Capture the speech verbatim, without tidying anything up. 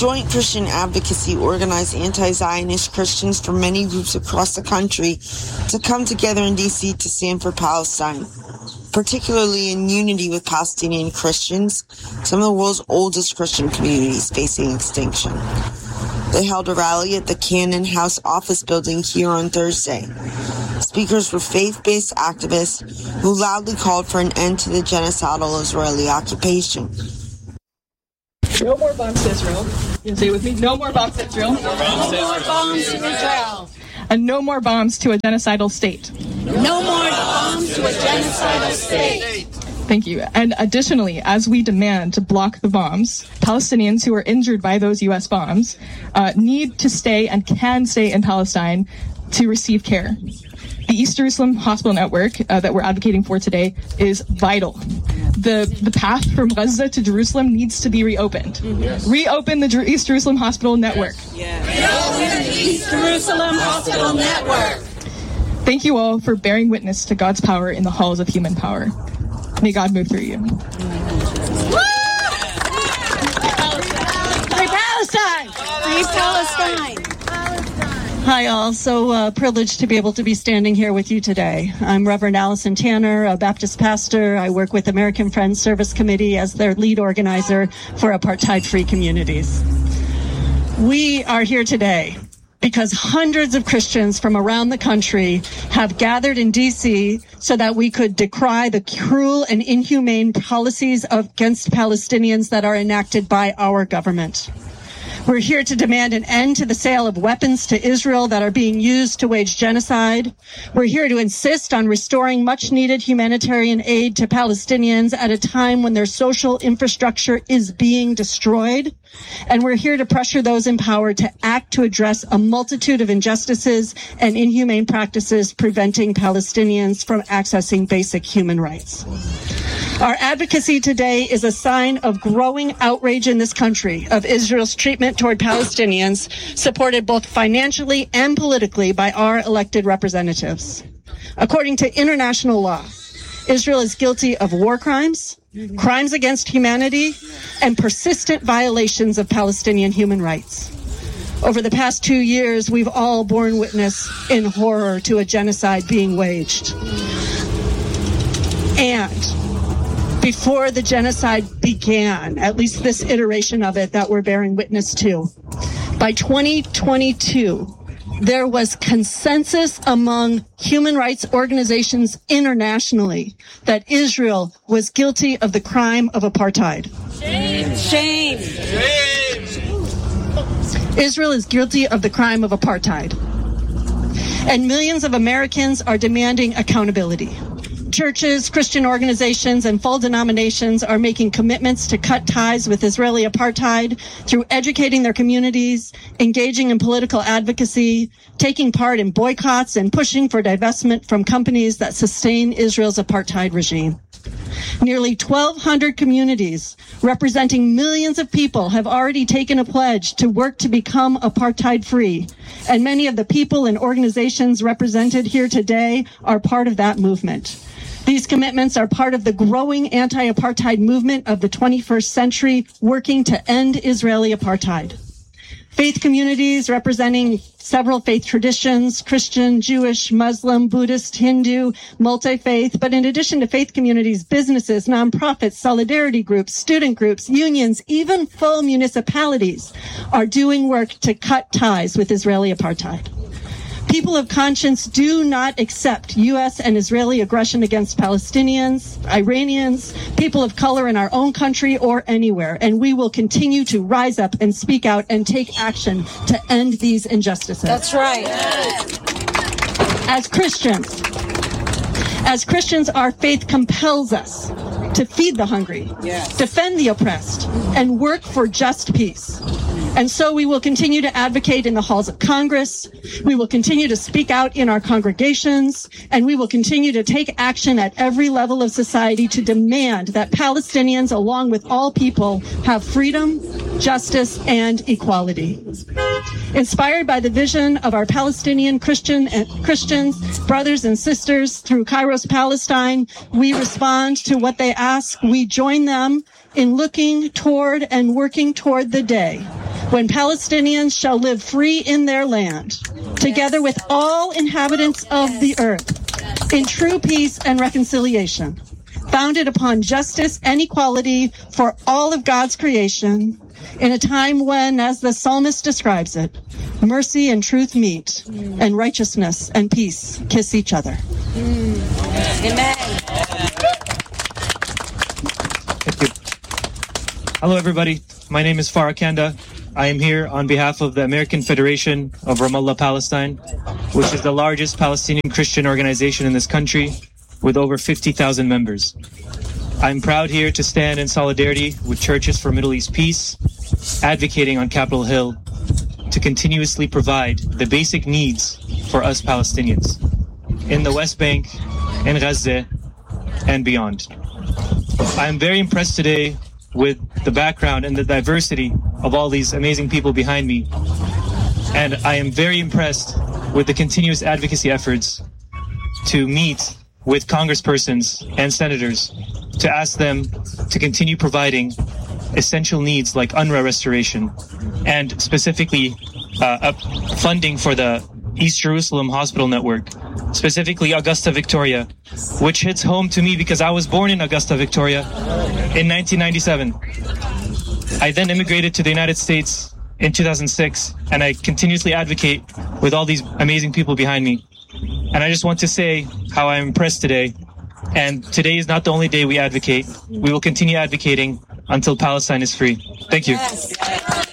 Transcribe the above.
Joint Christian Advocacy organized anti-Zionist Christians from many groups across the country to come together in D C to stand for Palestine, particularly in unity with Palestinian Christians, some of the world's oldest Christian communities facing extinction. They held a rally at the Cannon House office building here on Thursday. Speakers were faith-based activists who loudly called for an end to the genocidal Israeli occupation. No more bombs to Israel. You can say it with me. No more bombs to Israel. No more bombs to Israel. And no more bombs to a genocidal state. No more bombs to a genocidal state. Thank you. And additionally, as we demand to block the bombs, Palestinians who are injured by those U S bombs uh, need to stay and can stay in Palestine to receive care. The East Jerusalem Hospital Network uh, that we're advocating for today is vital. The the path from Gaza to Jerusalem needs to be reopened. Yes. Reopen the Jer- East Jerusalem Hospital Network. Yes. Reopen the East Jerusalem Hospital Network. Thank you all for bearing witness to God's power in the halls of human power. May God move through you. Free Palestine! Free Palestine! Hi, all. So uh, privileged to be able to be standing here with you today. I'm Reverend Allison Tanner, a Baptist pastor. I work with American Friends Service Committee as their lead organizer for apartheid-free communities. We are here today because hundreds of Christians from around the country have gathered in D C so that we could decry the cruel and inhumane policies against Palestinians that are enacted by our government. We're here to demand an end to the sale of weapons to Israel that are being used to wage genocide. We're here to insist on restoring much-needed humanitarian aid to Palestinians at a time when their social infrastructure is being destroyed. And we're here to pressure those in power to act to address a multitude of injustices and inhumane practices preventing Palestinians from accessing basic human rights. Our advocacy today is a sign of growing outrage in this country of Israel's treatment toward Palestinians, supported both financially and politically by our elected representatives. According to international law, Israel is guilty of war crimes, crimes against humanity, and persistent violations of Palestinian human rights. Over the past two years, we've all borne witness in horror to a genocide being waged. And before the genocide began, at least this iteration of it that we're bearing witness to, by twenty twenty-two, there was consensus among human rights organizations internationally that Israel was guilty of the crime of apartheid. Shame! Shame! Shame! Israel is guilty of the crime of apartheid. And millions of Americans are demanding accountability. Churches, Christian organizations, and full denominations are making commitments to cut ties with Israeli apartheid through educating their communities, engaging in political advocacy, taking part in boycotts, and pushing for divestment from companies that sustain Israel's apartheid regime. Nearly twelve hundred communities representing millions of people have already taken a pledge to work to become apartheid-free, and many of the people and organizations represented here today are part of that movement. These commitments are part of the growing anti-apartheid movement of the twenty-first century, working to end Israeli apartheid. Faith communities representing several faith traditions, Christian, Jewish, Muslim, Buddhist, Hindu, multi-faith, but in addition to faith communities, businesses, nonprofits, solidarity groups, student groups, unions, even full municipalities are doing work to cut ties with Israeli apartheid. People of conscience do not accept U S and Israeli aggression against Palestinians, Iranians, people of color in our own country or anywhere, and we will continue to rise up and speak out and take action to end these injustices. That's right. As Christians, as Christians, our faith compels us to feed the hungry, yes. defend the oppressed, and work for just peace. And so we will continue to advocate in the halls of Congress, we will continue to speak out in our congregations, and we will continue to take action at every level of society to demand that Palestinians, along with all people, have freedom, justice, and equality. Inspired by the vision of our Palestinian Christian and Christians, brothers and sisters through Kairos Palestine, we respond to what they ask. We join them in looking toward and working toward the day when Palestinians shall live free in their land, together with all inhabitants of the earth, in true peace and reconciliation, founded upon justice and equality for all of God's creation, in a time when, as the psalmist describes it, mercy and truth meet, and righteousness and peace kiss each other. Amen. Thank you. Hello, everybody. My name is Farah Kanda. I am here on behalf of the American Federation of Ramallah, Palestine, which is the largest Palestinian Christian organization in this country with over fifty thousand members. I'm proud here to stand in solidarity with Churches for Middle East Peace, advocating on Capitol Hill to continuously provide the basic needs for us Palestinians in the West Bank, in Gaza, and beyond. I am very impressed today with the background and the diversity of all these amazing people behind me. And I am very impressed with the continuous advocacy efforts to meet with congresspersons and senators to ask them to continue providing essential needs like UNRWA restoration and specifically uh, funding for the East Jerusalem Hospital Network, specifically Augusta, Victoria, which hits home to me because I was born in Augusta, Victoria in nineteen ninety-seven. I then immigrated to the United States in two thousand six, and I continuously advocate with all these amazing people behind me. And I just want to say how I'm impressed today. And today is not the only day we advocate. We will continue advocating until Palestine is free. Thank you. Yes.